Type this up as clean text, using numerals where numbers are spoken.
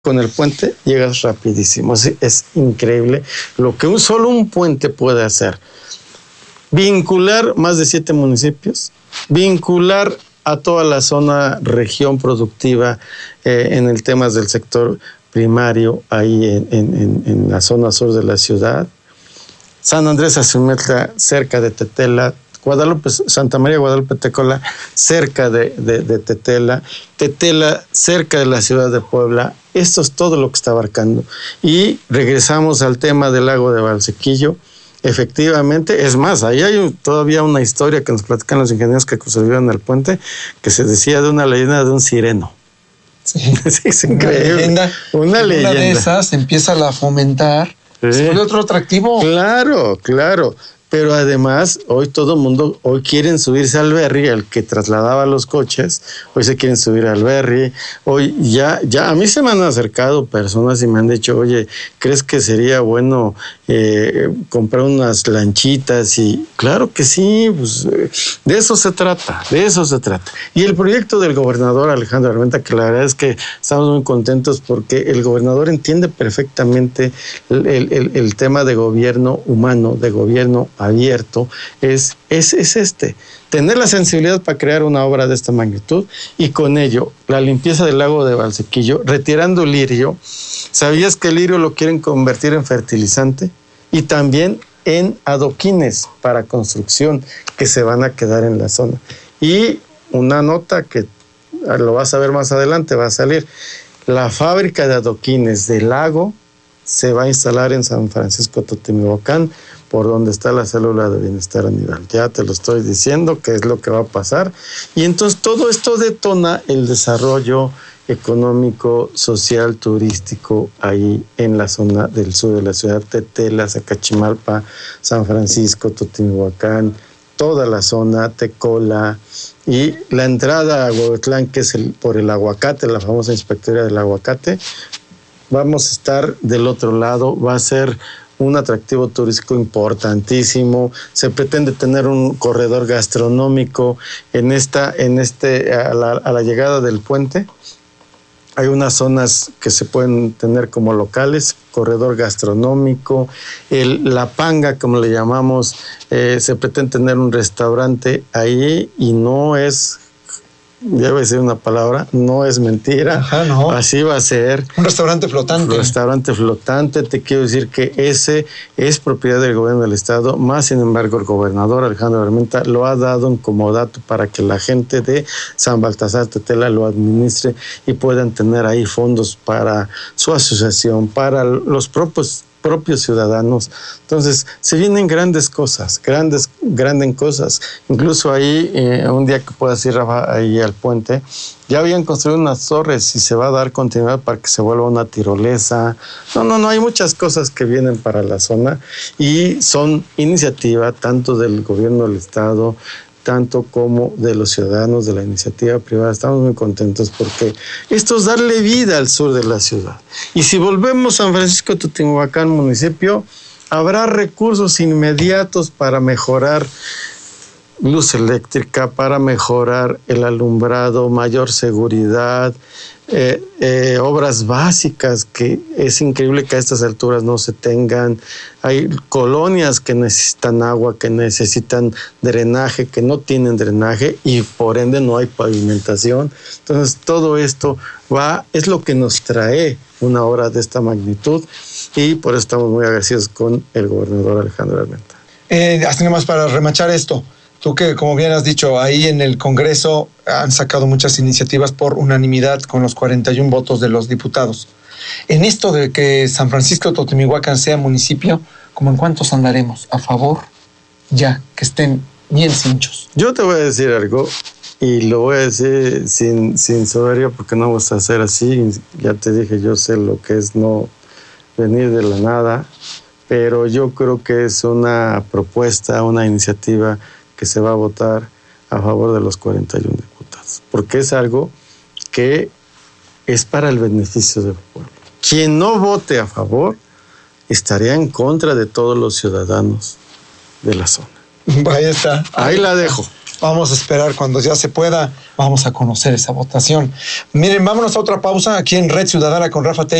con el puente llegas rapidísimo. Es increíble lo que solo un puente puede hacer. Vincular más de 7 municipios, vincular a toda la zona, región productiva en el tema del sector primario, ahí en la zona sur de la ciudad. San Andrés Azumetla, cerca de Tetela. Guadalupe, Santa María Guadalupe Tecola, cerca de Tetela. Tetela, cerca de la ciudad de Puebla. Esto es todo lo que está abarcando. Y regresamos al tema del lago de Valsequillo. Efectivamente, es más, ahí hay todavía una historia que nos platican los ingenieros que construyeron el puente, que se decía de una leyenda de un sireno. Sí, Sí, es increíble. Una de esas empieza a fomentar, sí. Se vuelve otro atractivo. Claro, claro. Pero además, hoy todo el mundo, hoy quieren subirse al Berry, el que trasladaba los coches, hoy se quieren subir al Berry, hoy ya, a mí se me han acercado personas y me han dicho, oye, ¿crees que sería bueno comprar unas lanchitas? Y claro que sí, pues de eso se trata. Y el proyecto del gobernador Alejandro Armenta, que la verdad es que estamos muy contentos porque el gobernador entiende perfectamente el tema de gobierno humano, de gobierno abierto, es tener la sensibilidad para crear una obra de esta magnitud y con ello la limpieza del lago de Valsequillo, retirando el lirio. ¿Sabías que el lirio lo quieren convertir en fertilizante? Y también en adoquines para construcción que se van a quedar en la zona. Y una nota que lo vas a ver más adelante, va a salir, la fábrica de adoquines del lago se va a instalar en San Francisco Totimihuacán, por donde está la célula de bienestar animal. Ya te lo estoy diciendo, qué es lo que va a pasar. Y entonces todo esto detona el desarrollo económico, social, turístico, ahí en la zona del sur de la ciudad, Tetela, Zacachimalpa, San Francisco, Totimihuacán, toda la zona, Tecola, y la entrada a Huehuetlán, que es por el aguacate, la famosa inspectoría del aguacate. Vamos a estar del otro lado, va a ser un atractivo turístico importantísimo. Se pretende tener un corredor gastronómico a la llegada del puente. Hay unas zonas que se pueden tener como locales, corredor gastronómico, la panga, como le llamamos, se pretende tener un restaurante ahí y no es, debe decir una palabra, no es mentira. Ajá, no. Así va a ser. Un restaurante flotante. Un restaurante flotante. Te quiero decir que ese es propiedad del gobierno del estado, más sin embargo el gobernador Alejandro Armenta lo ha dado como dato para que la gente de San Baltasar Tetela lo administre y puedan tener ahí fondos para su asociación, para los propios ciudadanos. Entonces, se vienen grandes cosas. Incluso ahí, un día que puedas ir, Rafa, ahí al puente, ya habían construido unas torres y se va a dar continuidad para que se vuelva una tirolesa. No, hay muchas cosas que vienen para la zona y son iniciativa tanto del gobierno del estado, tanto como de los ciudadanos, de la iniciativa privada. Estamos muy contentos porque esto es darle vida al sur de la ciudad. Y si volvemos a San Francisco Totimihuacán, municipio, habrá recursos inmediatos para mejorar luz eléctrica, para mejorar el alumbrado, mayor seguridad, obras básicas que es increíble que a estas alturas no se tengan. Hay colonias que necesitan agua, que necesitan drenaje, que no tienen drenaje y por ende no hay pavimentación. Entonces todo esto es lo que nos trae una obra de esta magnitud y por eso estamos muy agradecidos con el gobernador Alejandro Armenta. Hasta nada más para remachar esto. Tú que, como bien has dicho, ahí en el Congreso han sacado muchas iniciativas por unanimidad con los 41 votos de los diputados. En esto de que San Francisco Totimihuacán sea municipio, ¿cómo en cuántos andaremos a favor ya que estén bien cinchos? Yo te voy a decir algo y lo voy a decir sin soberbia porque no vamos a hacer así. Ya te dije, yo sé lo que es no venir de la nada, pero yo creo que es una propuesta, una iniciativa que se va a votar a favor de los 41 diputados, porque es algo que es para el beneficio del pueblo. Quien no vote a favor estaría en contra de todos los ciudadanos de la zona. Ahí está. Ahí la dejo. Vamos a esperar cuando ya se pueda, vamos a conocer esa votación. Miren, vámonos a otra pausa aquí en Red Ciudadana con Rafa Tello.